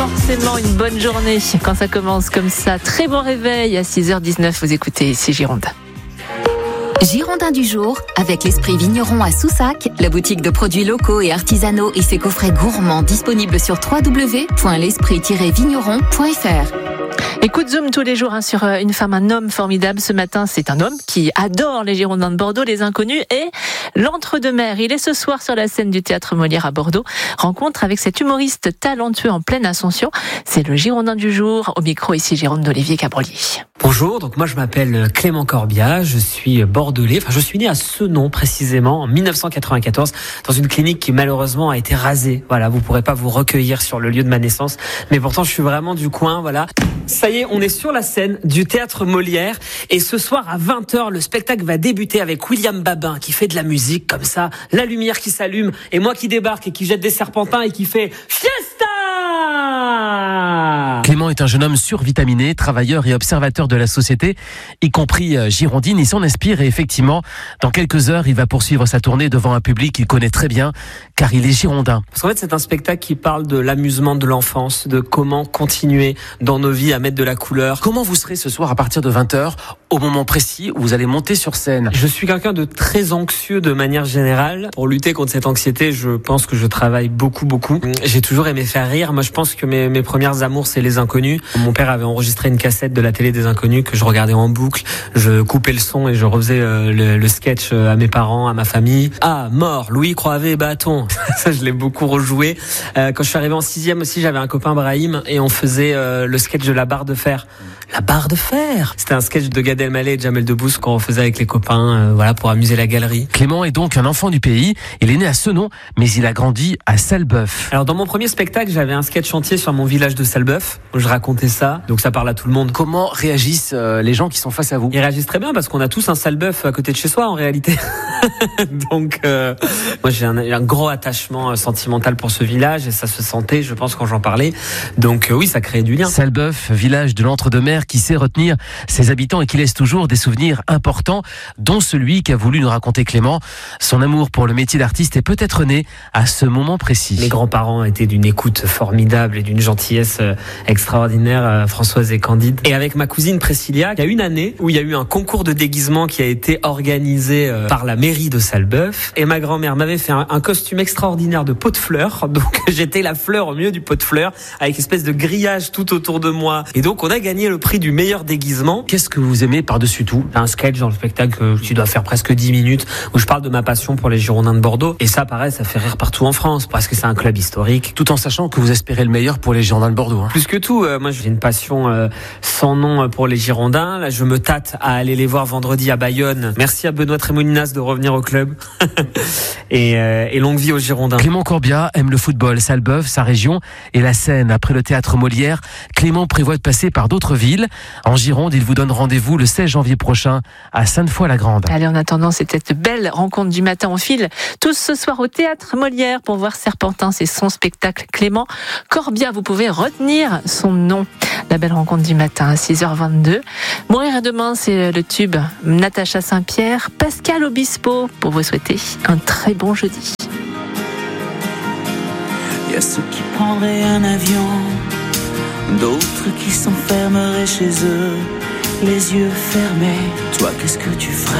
forcément une bonne journée quand ça commence comme ça. Très bon réveil à 6h19, vous écoutez ici Girondin. Girondin du jour, avec l'Esprit Vigneron à Soussac, la boutique de produits locaux et artisanaux et ses coffrets gourmands disponibles sur www.l'esprit-vigneron.fr. Écoute Zoom tous les jours sur une femme, un homme formidable. Ce matin, c'est un homme qui adore les Girondins de Bordeaux, les Inconnus et l'Entre-deux-Mers. Il est ce soir sur la scène du Théâtre Molière à Bordeaux. Rencontre avec cet humoriste talentueux en pleine ascension. C'est le Girondin du jour. Au micro ici, Jérôme d'Olivier Cabrolier. Bonjour, donc moi je m'appelle Clément Corbia, je suis bordelais, je suis né à Senon précisément en 1994 dans une clinique qui malheureusement a été rasée. Voilà, vous pourrez pas vous recueillir sur le lieu de ma naissance, mais pourtant je suis vraiment du coin, voilà. Ça y est, on est sur la scène du Théâtre Molière et ce soir à 20h, le spectacle va débuter avec William Babin qui fait de la musique comme ça, la lumière qui s'allume et moi qui débarque et qui jette des serpentins et qui fait Fiesta! Clément est un jeune homme survitaminé, travailleur et observateur de la société, y compris girondine. Il s'en inspire et effectivement, dans quelques heures, il va poursuivre sa tournée devant un public qu'il connaît très bien, car il est girondin. Parce qu'en fait, c'est un spectacle qui parle de l'amusement de l'enfance, de comment continuer dans nos vies à mettre de la couleur. Comment vous serez ce soir à partir de 20h, au moment précis où vous allez monter sur scène? Je suis quelqu'un de très anxieux de manière générale. Pour lutter contre cette anxiété, je pense que je travaille beaucoup. J'ai toujours aimé faire rire. Moi, je pense que mes premières amours, c'est les Inconnus. Mon père avait enregistré une cassette de la télé des Inconnus que je regardais en boucle. Je coupais le son et je refaisais le sketch à mes parents, à ma famille. Ah, mort, Louis Croivet, bâton. Ça, je l'ai beaucoup rejoué. Quand je suis arrivé en 6e aussi, j'avais un copain Brahim et on faisait le sketch de la barre de fer. La barre de fer. C'était un sketch de Gad Elmaleh et Jamel Debbouze qu'on faisait avec les copains, pour amuser la galerie. Clément est donc un enfant du pays. Il est né à Senon, mais il a grandi à Salbeuf. Alors dans mon premier spectacle, j'avais un sketch entier sur mon village de Salbeuf. Je racontais ça, donc ça parle à tout le monde. Comment réagissent les gens qui sont face à vous? Ils réagissent très bien parce qu'on a tous un Salbeuf à côté de chez soi en réalité. Donc moi j'ai un gros attachement sentimental pour ce village et ça se sentait, je pense, quand j'en parlais. Donc oui, ça crée du lien. Salbeuf, village de l'Entre-deux-Mers qui sait retenir ses habitants et qui laisse toujours des souvenirs importants, dont celui qu'a voulu nous raconter Clément. Son amour pour le métier d'artiste est peut-être né à ce moment précis. Mes grands-parents étaient d'une écoute formidable et d'une gentillesse extraordinaire, Françoise et Candide. Et avec ma cousine Priscilla, il y a une année où il y a eu un concours de déguisement qui a été organisé par la mairie de Salbeuf. Et ma grand-mère m'avait fait un costume extraordinaire de pot de fleurs. Donc j'étais la fleur au milieu du pot de fleurs avec une espèce de grillage tout autour de moi. Et donc on a gagné le prix du meilleur déguisement. Qu'est-ce que vous aimez par-dessus tout? Un sketch dans le spectacle qui doit faire presque 10 minutes où je parle de ma passion pour les Girondins de Bordeaux. Et ça, pareil, ça fait rire partout en France parce que c'est un club historique. Tout en sachant que vous espérez le meilleur pour les Girondins de Bordeaux. Plus que tout, moi j'ai une passion sans nom pour les Girondins. Là, je me tâte à aller les voir vendredi à Bayonne. Merci à Benoît Trémolinas de revenir au club. et longue vie aux Girondins. Clément Corbia aime le football, Salbeuf, sa région et la Seine. Après le Théâtre Molière, Clément prévoit de passer par d'autres villes. En Gironde, il vous donne rendez-vous le 16 janvier prochain à Sainte-Foy-la-Grande. Allez, en attendant, c'était cette belle rencontre du matin. On file tous ce soir au Théâtre Molière pour voir Serpentin. C'est son spectacle. Clément Corbia, vous pouvez retenir son nom. La belle rencontre du matin à 6h22. Mourir à demain, c'est le tube. Natacha Saint-Pierre, Pascal Obispo, pour vous souhaiter un très bon jeudi. Il y a ceux qui prendraient un avion, d'autres qui s'enfermeraient chez eux, les yeux fermés. Toi, qu'est-ce que tu ferais?